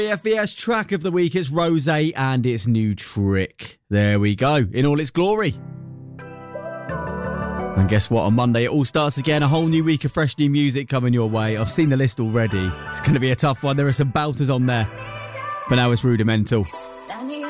BFBS track of the week is Rose and its new Trick. There we go, in all its glory. And guess what? On Monday, it all starts again. A whole new week of fresh new music coming your way. I've seen the list already. It's going to be a tough one. There are some belters on there. But now it's Rudimental.